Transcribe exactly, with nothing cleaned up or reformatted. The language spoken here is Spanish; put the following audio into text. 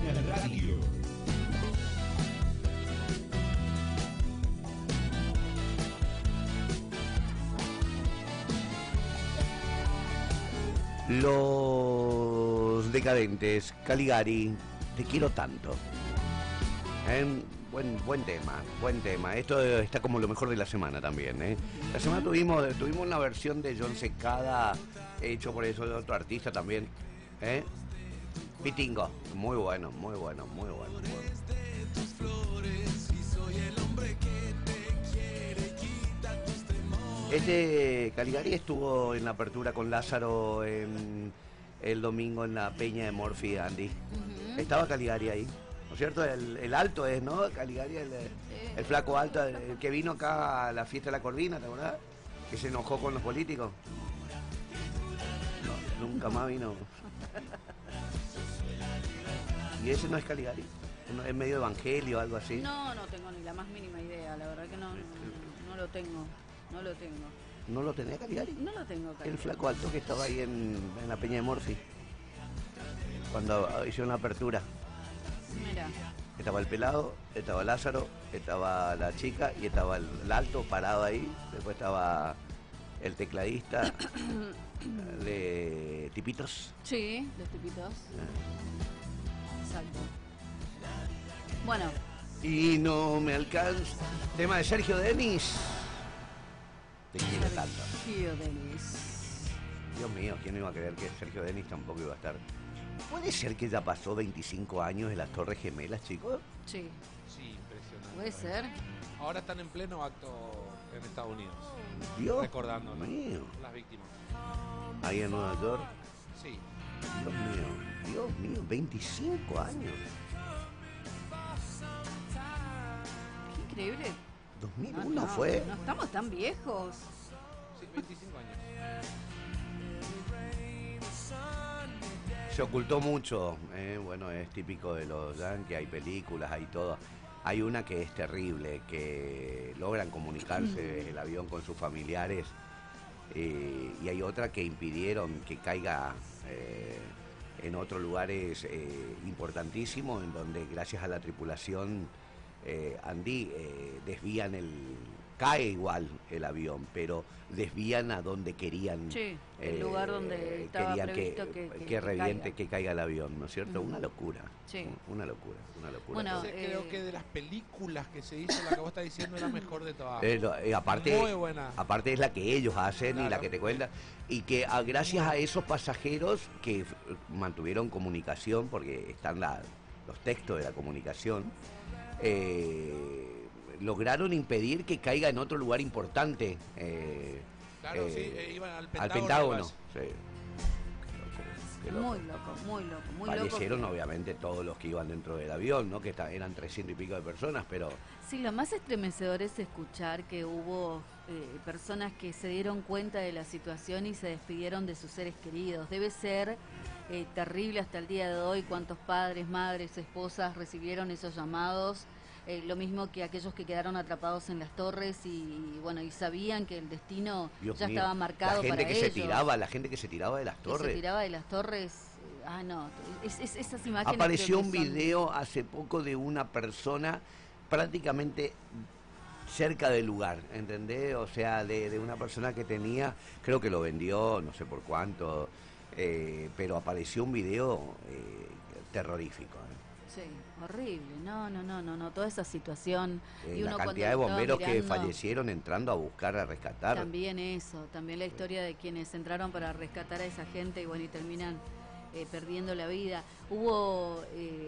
Radio. Los Decadentes, Caligari, te quiero tanto. ¿Eh? Buen, buen tema, buen tema. Esto está como lo mejor de la semana también, ¿eh? La semana tuvimos, tuvimos una versión de John Secada, hecho por eso de otro artista también, ¿eh? Pitingo, muy bueno, muy bueno, muy bueno, muy bueno. Este Caligari estuvo en la apertura con Lázaro en el domingo en la Peña de Morphy, Andy. Uh-huh. Estaba Caligari ahí, ¿no es cierto? El, el alto es, ¿no? Caligari, el, el flaco alto, el que vino acá a la fiesta de la Corvina, ¿te acordás? Que se enojó con los políticos. No, nunca más vino. ¿Y ese no es Caligari? ¿Es medio evangelio, algo así? No, no tengo ni la más mínima idea, la verdad que no, no, no lo tengo. No lo tengo. ¿No lo tenés, Caligari? No lo tengo, Caligari. El flaco alto que estaba ahí en, en la Peña de Morphy, cuando hicieron la apertura. Mira. Estaba el pelado, estaba Lázaro, estaba la chica y estaba el, el alto parado ahí. Después estaba el tecladista de Tipitos. Sí, los Tipitos. Ah. Exacto. Bueno. Y no me alcanza. Tema de Sergio Denis. Te quiero tanto. Sergio Denis. Dios mío, ¿quién iba a creer que Sergio Denis tampoco iba a estar? ¿Puede ser que ya pasó veinticinco años de las Torres Gemelas, chicos? Sí. Sí, impresionante. Puede ser. Ahora están en pleno acto en Estados Unidos. Dios recordando mío. Las víctimas. Ahí en Nueva York. Sí. Dios mío, Dios mío, veinticinco años. Qué increíble. dos mil uno no, no, fue. No estamos tan viejos. Sí, veinticinco años. Se ocultó mucho, eh, bueno, es típico de los Yankees, hay películas, hay todo. Hay una que es terrible, que logran comunicarse desde el avión con sus familiares, eh, y hay otra que impidieron que caiga eh, en otros lugares eh, importantísimos, en donde gracias a la tripulación eh, Andy eh, desvían el... Cae igual el avión, pero desvían a donde querían. Sí, el eh, lugar donde estaba previsto que, que, que, que reviente, caiga. que caiga el avión, ¿no es cierto? Uh-huh. Una locura. Sí. Una locura, una locura. Bueno, eh, creo que de las películas que se hizo, la que vos estás diciendo es la mejor de todas. Eh, eh, aparte, muy buena. Aparte es la que ellos hacen, claro, y la que te cuentan. Y que a, gracias a esos pasajeros que f- mantuvieron comunicación, porque están la, los textos de la comunicación, eh, lograron impedir que caiga en otro lugar importante. Eh, claro, eh, sí, eh, iban al Pentágono. Al Pentágono, sí. Qué loco, muy loco, muy loco, muy Fallecieron loco. Obviamente todos los que iban dentro del avión, ¿no? Que está, eran trescientos y pico de personas, pero... Sí, lo más estremecedor es escuchar que hubo eh, personas que se dieron cuenta de la situación y se despidieron de sus seres queridos. Debe ser eh, terrible hasta el día de hoy cuántos padres, madres, esposas recibieron esos llamados. Eh, lo mismo que aquellos que quedaron atrapados en las torres y, y bueno, y sabían que el destino Dios ya mío, estaba marcado la gente para que ellos. se tiraba, la gente que se tiraba de las torres. Que se tiraba de las torres. Eh, ah, no, es, es, esas imágenes. Apareció un son... video hace poco de una persona prácticamente cerca del lugar, ¿entendés? O sea, de, de una persona que tenía, creo que lo vendió, no sé por cuánto, eh, pero apareció un video eh, terrorífico, ¿eh? Sí, horrible, no, no, no, no, no, toda esa situación. Eh, y la uno cantidad de bomberos mirando, que fallecieron entrando a buscar, a rescatar. También eso, también la historia de quienes entraron para rescatar a esa gente y bueno, y terminan eh, perdiendo la vida. Hubo... Eh,